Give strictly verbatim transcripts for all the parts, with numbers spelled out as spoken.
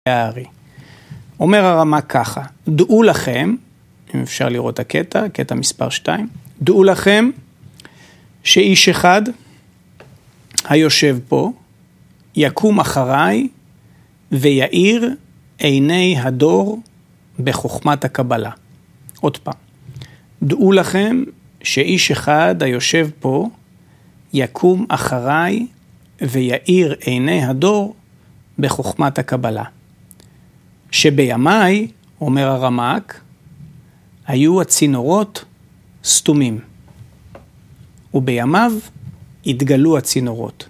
הארי. אומר הרמ"ק ככה, דעו לכם, אם אפשר לראות הקטע, קטע מספר שתיים, דעו לכם שאיש אחד היושב פה יקום אחריי ויאיר עיני הדור בחוכמת הקבלה. עוד פעם, דעו לכם שאיש אחד היושב פה יקום אחריי ויאיר עיני הדור בחוכמת הקבלה. שבימיי, אומר הרמ"ק, היו הצינורות סתומים, ובימיו התגלו הצינורות.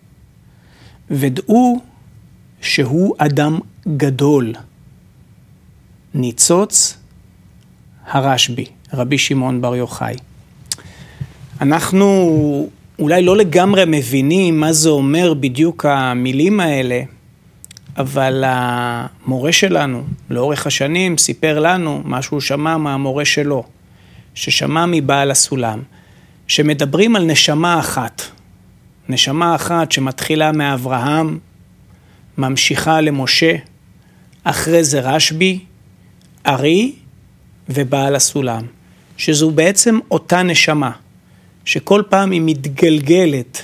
ודעו שהוא אדם גדול, ניצוץ הרשב"י, רבי שמעון בר יוחאי. אנחנו אולי לא לגמרי מבינים מה זה אומר בדיוק המילים האלה, אבל המורה שלנו, לאורך השנים, סיפר לנו מה שהוא שמע מהמורה שלו, ששמע מבעל הסולם, שמדברים על נשמה אחת. נשמה אחת שמתחילה מאברהם, ממשיכה למשה, אחרי זה רשב"י, ארי ובעל הסולם, שזו בעצם אותה נשמה, שכל פעם היא מתגלגלת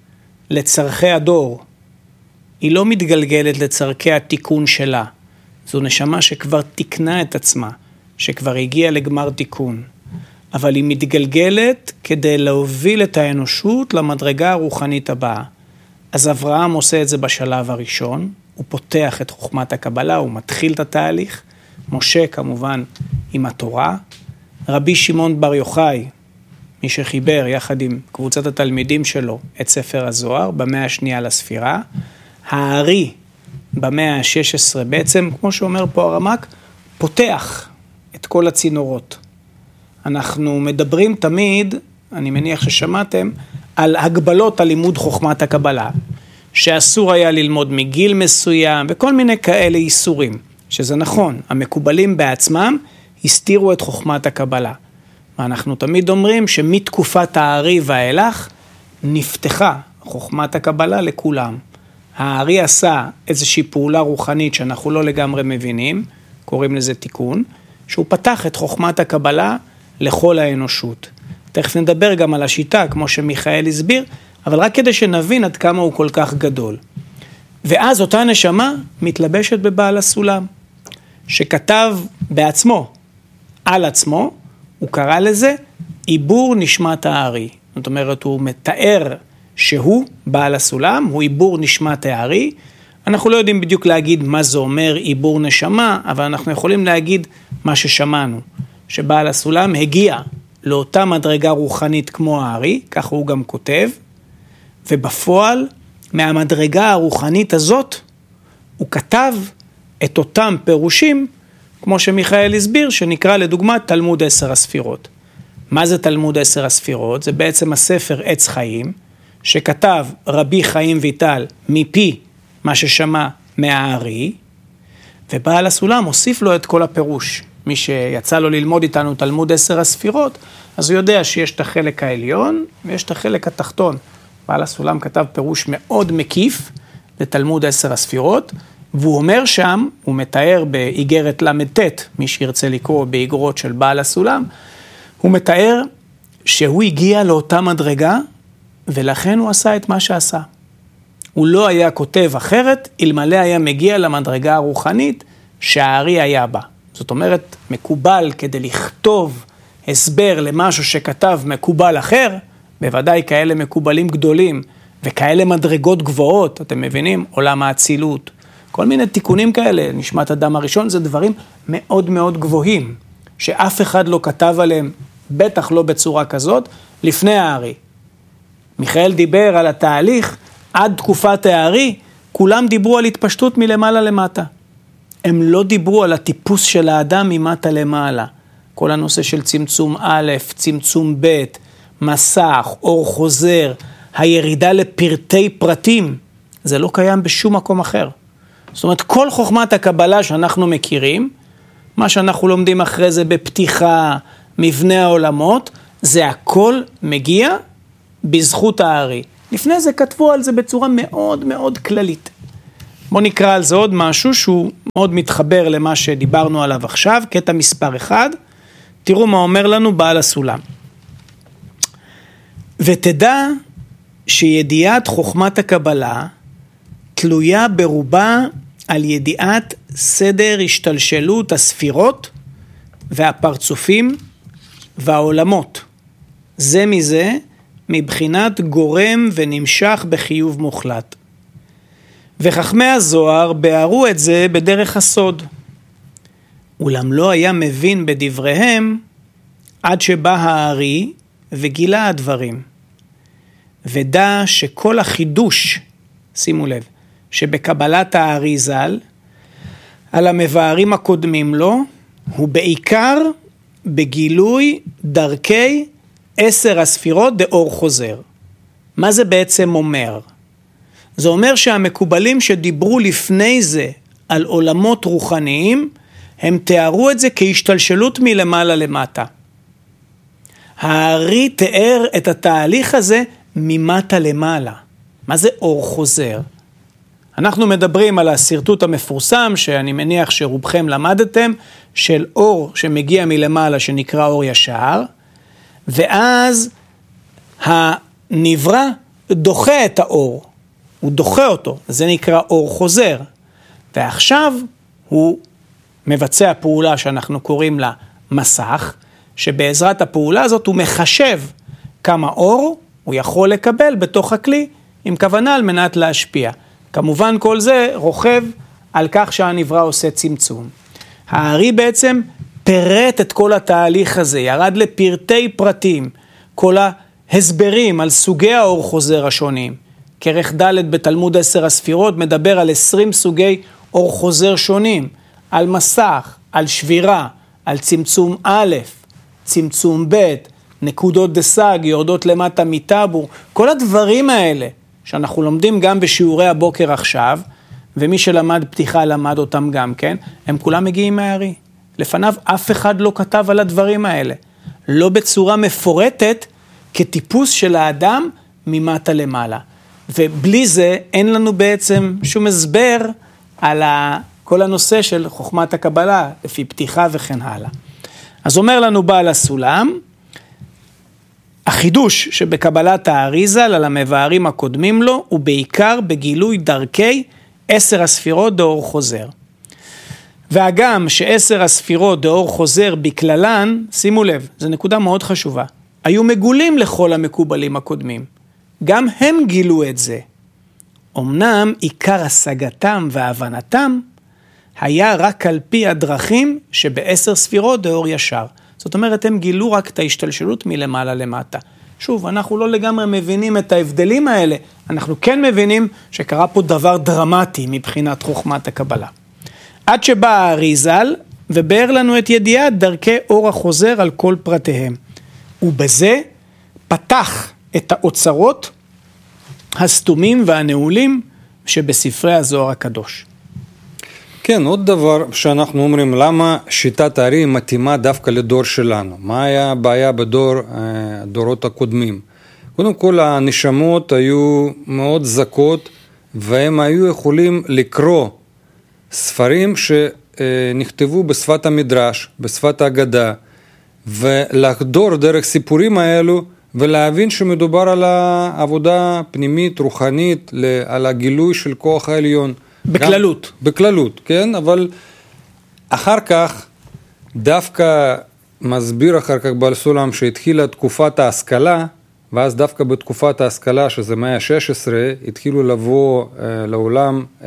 לצרכי הדור, היא לא מתגלגלת לצרכי התיקון שלה. זו נשמה שכבר תיקנה את עצמה, שכבר הגיעה לגמר תיקון. אבל היא מתגלגלת כדי להוביל את האנושות למדרגה הרוחנית הבאה. אז אברהם עושה את זה בשלב הראשון, הוא פותח את חוכמת הקבלה, הוא מתחיל את התהליך. משה כמובן עם התורה. רבי שמעון בר יוחאי, מי שחיבר יחד עם קבוצת התלמידים שלו את ספר הזוהר, במאה השנייה לספירה. הארי במאה ה-שש עשרה בעצם, כמו שאומר פה הרמ"ק, פותח את כל הצינורות. אנחנו מדברים תמיד, אני מניח ששמעתם, על הגבלות על לימוד חוכמת הקבלה, שאסור היה ללמוד מגיל מסוים, וכל מיני כאלה איסורים, שזה נכון, המקובלים בעצמם הסתירו את חוכמת הקבלה. ואנחנו תמיד אומרים שמתקופת הארי ואילך נפתחה חוכמת הקבלה לכולם. הארי עשה איזושהי פעולה רוחנית שאנחנו לא לגמרי מבינים, קוראים לזה תיקון, שהוא פתח את חוכמת הקבלה לכל האנושות. תכף נדבר גם על השיטה, כמו שמיכאל הסביר, אבל רק כדי שנבין עד כמה הוא כל כך גדול. ואז אותה נשמה מתלבשת בבעל הסולם, שכתב בעצמו, על עצמו, הוא קרא לזה עיבור נשמת הארי. זאת אומרת, הוא מתאר שהוא בעל הסולם, הוא עיבור נשמת הארי. אנחנו לא יודעים בדיוק להגיד מה זה אומר עיבור נשמה, אבל אנחנו יכולים להגיד מה ששמענו, שבעל הסולם הגיע לאותה מדרגה רוחנית כמו הארי, ככה הוא גם כותב, ובפועל מהמדרגה הרוחנית הזאת הוא כתב את אותם פירושים, כמו שמיכאל הסביר, שנקרא לדוגמה תלמוד עשר הספירות. מה זה תלמוד עשר הספירות? זה בעצם הספר עץ חיים, שכתב רבי חיים ויטל מפי מה ששמע מהארי, ובעל הסולם הוסיף לו את כל הפירוש. מי שיצא לו ללמוד איתנו תלמוד עשר הספירות, אז הוא יודע שיש את החלק העליון ויש את החלק התחתון. בעל הסולם כתב פירוש מאוד מקיף לתלמוד עשר הספירות, והוא אומר שם, הוא מתאר באיגרת למ"ט, מי שירצה לקרוא באיגרות של בעל הסולם, הוא מתאר שהוא הגיע לאותה מדרגה, ולכן הוא עשה את מה שעשה. הוא לא היה כותב אחרת, אלמלא היה מגיע למדרגה הרוחנית שהארי היה בה. זאת אומרת, מקובל כדי לכתוב הסבר למשהו שכתב מקובל אחר, בוודאי כאלה מקובלים גדולים, וכאלה מדרגות גבוהות, אתם מבינים? עולם האצילות. כל מיני תיקונים כאלה, נשמת אדם הראשון, זה דברים מאוד מאוד גבוהים, שאף אחד לא כתב עליהם, בטח לא בצורה כזאת, לפני הארי. מיכאל דיבר על התהליך, עד תקופת הארי, כולם דיברו על התפשטות מלמעלה למטה. הם לא דיברו על הטיפוס של האדם ממטה למעלה. כל הנושא של צמצום א', צמצום ב', מסך, אור חוזר, הירידה לפרטי פרטים, זה לא קיים בשום מקום אחר. זאת אומרת, כל חוכמת הקבלה שאנחנו מכירים, מה שאנחנו לומדים אחרי זה בפתיחה, מבנה העולמות, זה הכל מגיע בזכות הארי. לפני זה כתבו על זה בצורה מאוד מאוד כללית. בואו נקרא על זה עוד משהו שהוא מאוד מתחבר למה שדיברנו עליו עכשיו, קטע מספר אחד, תראו מה אומר לנו בעל הסולם. ותדע שידיעת חוכמת הקבלה תלויה ברובה על ידיעת סדר השתלשלות הספירות והפרצופים והעולמות. זה מזה מבחינת גורם ונמשך בחיוב מוחלט. וחכמי הזוהר בארו את זה בדרך הסוד. אולם לא היה מבין בדבריהם עד שבא הארי וגילה הדברים. ודע שכל החידוש, שימו לב, שבקבלת הארי ז"ל, על המבארים הקודמים לו, הוא בעיקר בגילוי דרכי עשר הספירות דאור חוזר. מה זה בעצם אומר? זה אומר שהמקובלים שדיברו לפני זה על עולמות רוחניים, הם תיארו את זה כהשתלשלות מלמעלה למטה. הארי תיאר את התהליך הזה ממטה למעלה. מה זה אור חוזר? אנחנו מדברים על הסרטוט המפורסם, שאני מניח שרובכם למדתם, של אור שמגיע מלמעלה שנקרא אור ישר, ואז הנברא דוחה את האור, הוא דוחה אותו, זה נקרא אור חוזר, ועכשיו הוא מבצע פעולה שאנחנו קוראים לה מסך, שבעזרת הפעולה הזאת הוא מחשב כמה אור הוא יכול לקבל בתוך הכלי, עם כוונה על מנת להשפיע. כמובן כל זה רוכב על כך שהנברא עושה צמצום. הארי בעצם פירט את כל התהליך הזה, ירד לפרטי פרטים, כל ההסברים על סוגי האור חוזר השונים. כרך ד' בתלמוד עשר הספירות מדבר על עשרים סוגי אור חוזר שונים, על מסך, על שבירה, על צמצום א', צמצום ב', נקודות דסג, יורדות למטה מטאבור, כל הדברים האלה שאנחנו לומדים גם בשיעורי הבוקר עכשיו, ומי שלמד פתיחה למד אותם גם כן, הם כולם מגיעים מהארי. לפניו אף אחד לא כתב על הדברים האלה, לא בצורה מפורטת כטיפוס של האדם ממטה למעלה. ובלי זה אין לנו בעצם שום הסבר על כל הנושא של חוכמת הקבלה, לפי פתיחה וכן הלאה. אז אומר לנו בעל הסולם, החידוש שבקבלת הארי ז"ל על המבארים הקודמים לו, הוא בעיקר בגילוי דרכי עשר הספירות דאור חוזר. והגם שעשר הספירות דאור חוזר בכללן, שימו לב, זו נקודה מאוד חשובה, היו מגולים לכל המקובלים הקודמים. גם הם גילו את זה. אמנם עיקר השגתם והבנתם היה רק על פי הדרכים שבעשר ספירות דאור ישר. זאת אומרת, הם גילו רק את ההשתלשלות מלמעלה למטה. שוב, אנחנו לא לגמרי מבינים את ההבדלים האלה, אנחנו כן מבינים שקרה פה דבר דרמטי מבחינת חוכמת הקבלה. עד שבא הארי ז"ל ובאר לנו את ידיעת דרכי אור החוזר על כל פרטיהם. ובזה פתח את האוצרות הסתומים והנעולים שבספרי הזוהר הקדוש. כן, עוד דבר שאנחנו אומרים, למה שיטת הארי מתאימה דווקא לדור שלנו? מה היה הבעיה בדור, הדורות הקודמים? קודם כל, הנשמות היו מאוד זכות, והם היו יכולים לקרוא ספרים שנכתבו בשפת המדרש, בשפת האגדה, ולחדור דרך סיפורים האלו, ולהבין שמדובר על העבודה פנימית, רוחנית, על הגילוי של כוח העליון. בכללות. גם, בכללות, כן? אבל אחר כך, דווקא מסביר אחר כך בעל סולם שהתחילה תקופת ההשכלה, ואז דווקא בתקופת ההשכלה, שזה מאה ה-שש עשרה, התחילו לבוא אה, לעולם אה,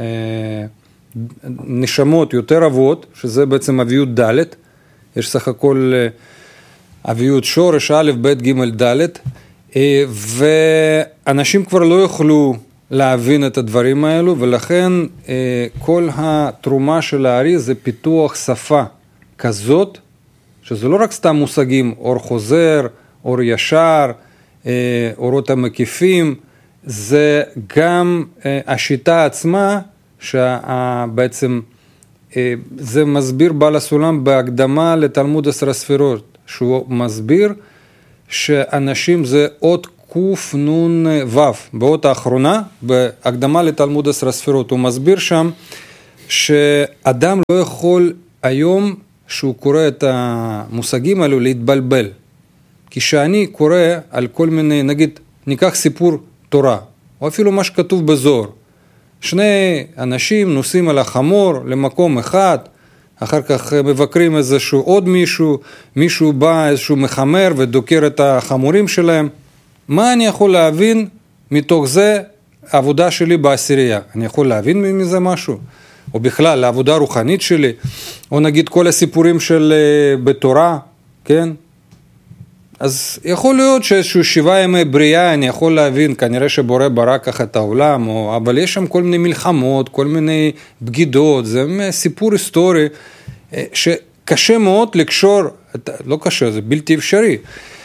נשמות יותר אבות, שזה בעצם אביות ד', יש סך הכל אה, אביות שורש א', ב', ג', ד', אה, ואנשים כבר לא יוכלו להבין את הדברים האלו, ולכן אה, כל התרומה של הארי זה פיתוח שפה כזאת, שזה לא רק סתם מושגים, אור חוזר, אור ישר, אה, אורות המקיפים, זה גם אה, השיטה עצמה, שבעצם אה, זה מסביר בעל הסולם בהקדמה לתלמוד עשר הספירות, שהוא מסביר שאנשים זה עוד קנ"ו, באות האחרונה, בהקדמה לתלמוד עשר הספירות, הוא מסביר שם שאדם לא יכול היום שהוא קורא את המושגים האלו להתבלבל. כי שאני קורא על כל מיני, נגיד, ניקח סיפור תורה, או אפילו מה שכתוב בזוהר. שני אנשים נוסעים על החמור למקום אחד, אחר כך מבקרים איזשהו עוד מישהו, מישהו בא איזשהו מחמר ודוקר את החמורים שלהם. מה אני יכול להבין מתוך זה העבודה שלי בעשירייה? אני יכול להבין מזה משהו? או בכלל, העבודה הרוחנית שלי, או נגיד כל הסיפורים של בתורה, כן? אז יכול להיות שאיזשהו שבעה ימי בריאה, אני יכול להבין, כנראה שבורא ברא ככה את העולם, או, אבל יש שם כל מיני מלחמות, כל מיני בגידות, זה סיפור היסטורי, שקשה מאוד לקשור, לא קשה, זה בלתי אפשרי.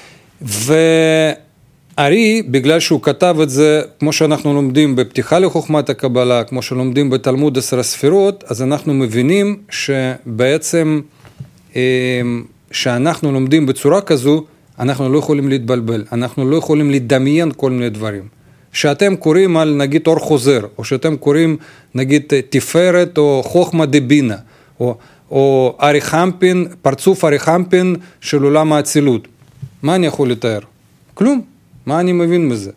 וארי, בגלל שהוא כתב את זה, כמו שאנחנו לומדים בפתיחה לחוכמת הקבלה, כמו שלומדים בתלמוד עשר הספירות, אז אנחנו מבינים שבעצם, שאנחנו לומדים בצורה כזו, אנחנו לא יכולים להתבלבל, אנחנו לא יכולים לדמיין כל מיני דברים. שאתם קוראים על נגיד אור חוזר, או שאתם קוראים נגיד תפארת או חוכמה דבינה, או, או ארי חמפין, פרצוף ארי חמפין של עולם האצילות. מה אני יכול לתאר? כלום. מה אני מבין בזה?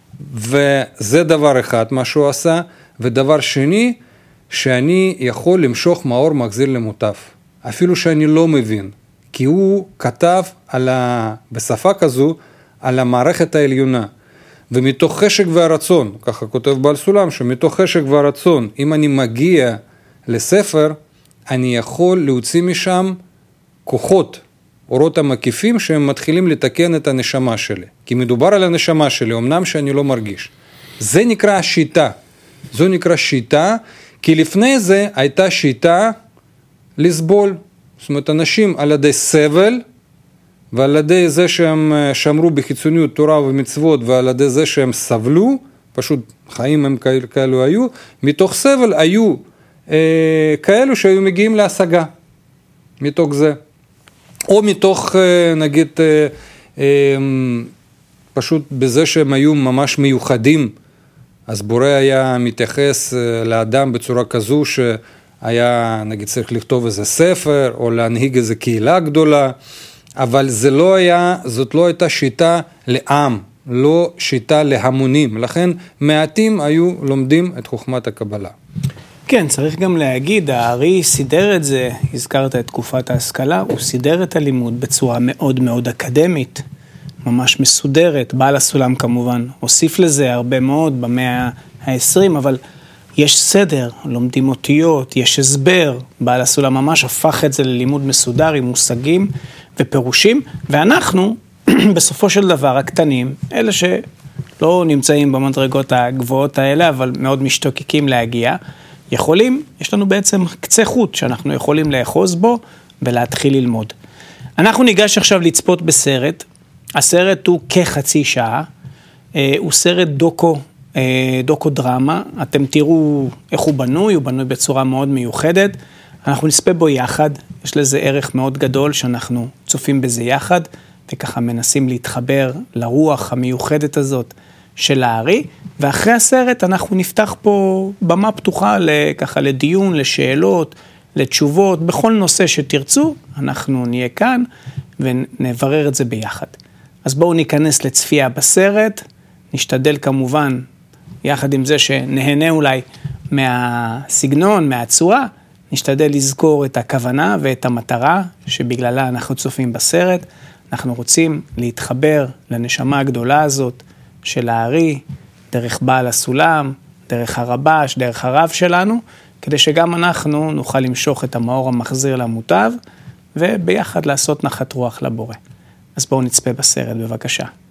וזה דבר אחד מה שהוא עשה, ודבר שני, שאני יכול למשוך מאור מחזיר למוטב, אפילו שאני לא מבין. כי הוא כתב על ה... בשפה כזו על המערכת העליונה, ומתוך חשק והרצון, ככה כותב בעל סולם, שמתוך חשק והרצון, אם אני מגיע לספר, אני יכול להוציא משם כוחות, אורות המקיפים, שהם מתחילים לתקן את הנשמה שלי. כי מדובר על הנשמה שלי, אמנם שאני לא מרגיש. זה נקרא השיטה. זו נקרא שיטה, כי לפני זה הייתה שיטה לסבול. זאת אומרת, אנשים על ידי סבל, ועל ידי זה שהם שמרו בחיצוניות תורה ומצוות, ועל ידי זה שהם סבלו, פשוט חיים הם כאלו, כאלו היו, מתוך סבל היו אה, כאלו שהיו מגיעים להשגה, מתוך זה. או מתוך, אה, נגיד, אה, אה, פשוט בזה שהם היו ממש מיוחדים, אז בורא היה מתייחס אה, לאדם בצורה כזו ש... היה, נגיד, צריך לכתוב איזה ספר, או להנהיג איזה קהילה גדולה, אבל זה לא היה, זאת לא הייתה שיטה לעם, לא שיטה להמונים, לכן מעטים היו לומדים את חוכמת הקבלה. כן, צריך גם להגיד, הארי סידר את זה, הזכרת את תקופת ההשכלה, הוא סידר את הלימוד בצורה מאוד מאוד אקדמית, ממש מסודרת, בעל הסולם כמובן, הוסיף לזה הרבה מאוד במאה ה-עשרים, אבל יש סדר, לומדים אותיות, יש הסבר, בעל הסולם ממש הפך את זה ללימוד מסודר עם מושגים ופירושים, ואנחנו בסופו של דבר הקטנים, אלה שלא נמצאים במדרגות הגבוהות האלה, אבל מאוד משתוקקים להגיע, יכולים, יש לנו בעצם קצה חוט שאנחנו יכולים לאחוז בו ולהתחיל ללמוד. אנחנו ניגש עכשיו לצפות בסרט, הסרט הוא כחצי שעה, הוא סרט דוקו, דוקו דרמה, אתם תראו איך הוא בנוי, הוא בנוי בצורה מאוד מיוחדת, אנחנו נספה בו יחד, יש לזה ערך מאוד גדול שאנחנו צופים בזה יחד, וככה מנסים להתחבר לרוח המיוחדת הזאת של הארי, ואחרי הסרט אנחנו נפתח פה במה פתוחה ככה לדיון, לשאלות, לתשובות, בכל נושא שתרצו, אנחנו נהיה כאן ונברר את זה ביחד. אז בואו ניכנס לצפייה בסרט, נשתדל כמובן, יחד עם זה שנהנה אולי מהסגנון, מהצורה, נשתדל לזכור את הכוונה ואת המטרה שבגללה אנחנו צופים בסרט. אנחנו רוצים להתחבר לנשמה הגדולה הזאת של הארי, דרך בעל הסולם, דרך הרבש, דרך הרב שלנו, כדי שגם אנחנו נוכל למשוך את המאור המחזיר למוטב, וביחד לעשות נחת רוח לבורא. אז בואו נצפה בסרט בבקשה.